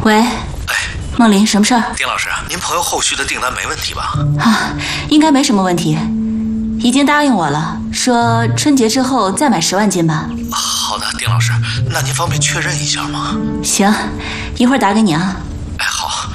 喂， 哎， 梦玲，什么事儿？ 丁老师，您朋友后续的订单没问题吧？ 啊，应该没什么问题，已经答应我了，说春节之后再买10万斤吧。 好的，丁老师，那您方便确认一下吗？ 行，一会儿打给你啊。